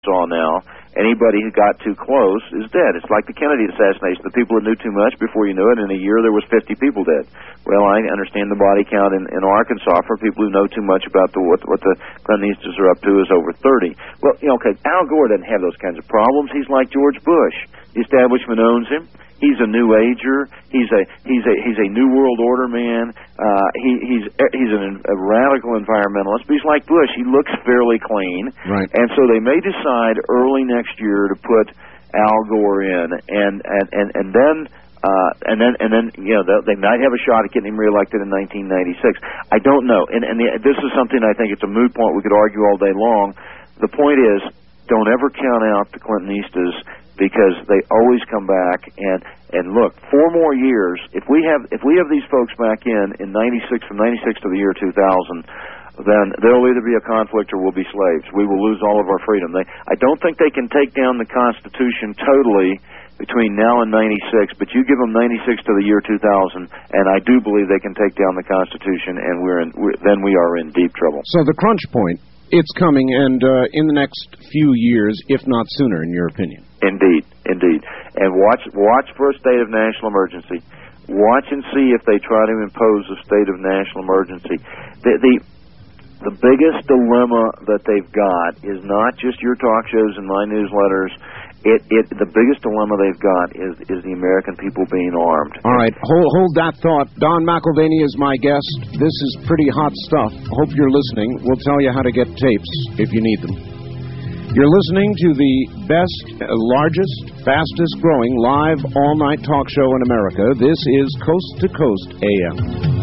saw now, anybody who got too close is dead. It's like the Kennedy assassination. The people who knew too much, before you knew it, in a year there was 50 people dead. Well, I understand the body count in Arkansas for people who know too much about what the Clintonistas are up to is over 30. Well, okay, Al Gore doesn't have those kinds of problems. He's like George Bush. The establishment owns him. He's a new ager. He's a new world order man. He's a radical environmentalist. But he's like Bush. He looks fairly clean. Right. And so they may decide early next year to put Al Gore in, and then they might have a shot at getting him reelected in 1996. I don't know. This is something I think it's a moot point. We could argue all day long. The point is, don't ever count out the Clintonistas, because they always come back and look, 4 more years. If we have these folks back in 96, from 96 to the year 2000, then there'll either be a conflict or we'll be slaves. We will lose all of our freedom. I don't think they can take down the Constitution totally between now and 96, but you give them 96 to the year 2000, and I do believe they can take down the Constitution, and then we are in deep trouble. So the crunch point, it's coming, and in the next few years, if not sooner, in your opinion. Indeed. And watch for a state of national emergency. Watch and see if they try to impose a state of national emergency. The biggest dilemma that they've got is not just your talk shows and my newsletters. The biggest dilemma they've got is the American people being armed. All right, hold that thought. Don McIlvaney is my guest. This is pretty hot stuff. Hope you're listening. We'll tell you how to get tapes if you need them. You're listening to the best, largest, fastest growing live all-night talk show in America. This is Coast to Coast AM.